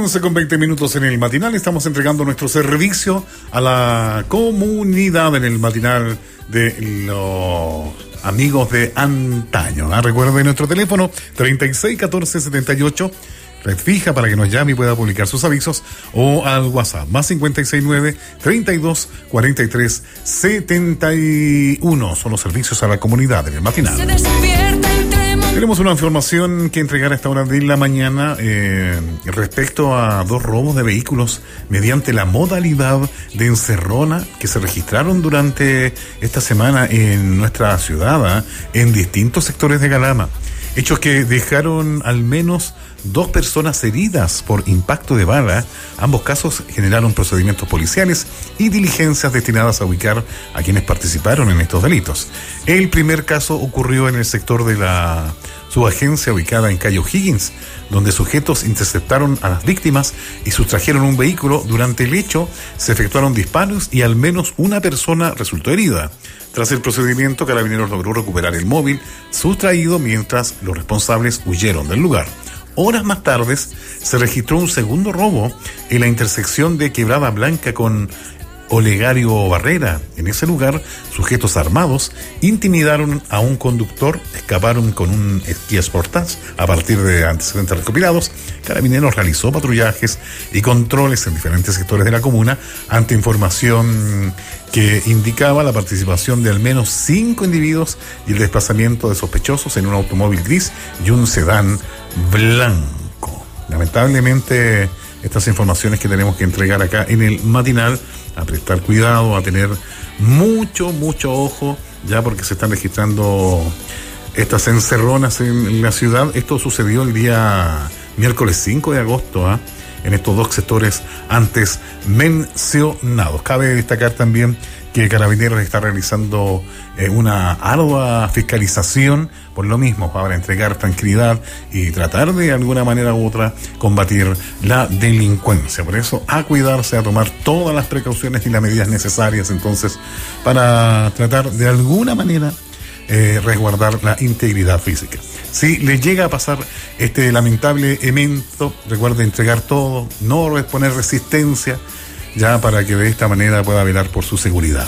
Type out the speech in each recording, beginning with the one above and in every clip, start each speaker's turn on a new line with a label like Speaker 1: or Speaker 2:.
Speaker 1: 11:20 en el matinal. Estamos entregando nuestro servicio a la comunidad en el matinal de los amigos de antaño. Recuerden nuestro teléfono 361478, red fija para que nos llame y pueda publicar sus avisos, o al WhatsApp más 569-3243-71. Son los servicios a la comunidad en el matinal. Tenemos una información que entregar a esta hora de la mañana respecto a 2 robos de vehículos mediante la modalidad de encerrona que se registraron durante esta semana en nuestra ciudad, en distintos sectores de Calama. Hechos que dejaron al menos 2 personas heridas por impacto de bala. Ambos casos generaron procedimientos policiales y diligencias destinadas a ubicar a quienes participaron en estos delitos. El primer caso ocurrió en el sector de la subagencia ubicada en calle O'Higgins, donde sujetos interceptaron a las víctimas y sustrajeron un vehículo. Durante el hecho se efectuaron disparos y al menos una persona resultó herida. Tras el procedimiento, Carabineros logró recuperar el móvil sustraído mientras los responsables huyeron del lugar. Horas más tarde se registró un segundo robo en la intersección de Quebrada Blanca con Olegario Barrera. En ese lugar, sujetos armados intimidaron a un conductor, escaparon con un Kia Sportage. A partir de antecedentes recopilados, Carabineros realizó patrullajes y controles en diferentes sectores de la comuna ante información que indicaba la participación de al menos 5 individuos y el desplazamiento de sospechosos en un automóvil gris y un sedán blanco. Lamentablemente, estas informaciones que tenemos que entregar acá en el matinal, a prestar cuidado, a tener mucho ojo, ya porque se están registrando estas encerronas en la ciudad. Esto sucedió el día miércoles 5 de agosto, en estos 2 sectores antes mencionados. Cabe destacar también que Carabineros está realizando una ardua fiscalización por lo mismo, para entregar tranquilidad y tratar de alguna manera u otra combatir la delincuencia. Por eso, a cuidarse, a tomar todas las precauciones y las medidas necesarias entonces para tratar de alguna manera resguardar la integridad física. Si le llega a pasar este lamentable evento, recuerde entregar todo, no exponer resistencia, ya para que de esta manera pueda velar por su seguridad.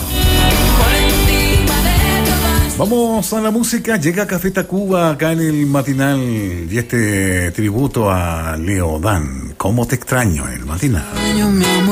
Speaker 1: Vamos a la música. Llega Café Tacuba acá en el matinal y este tributo a Leo Dan. ¿Cómo te extraño en el matinal?